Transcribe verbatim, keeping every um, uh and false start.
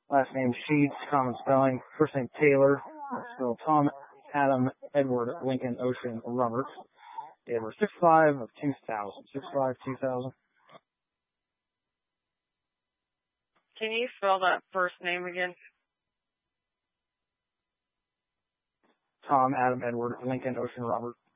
Last name Sheets, common spelling. First name Taylor, spelled Tom, Adam, Edward, Lincoln, Ocean, Robert. Date was six five of two thousand. six five two thousand. Can you spell that first name again? Tom, Adam, Edward, Lincoln, Ocean, Robert.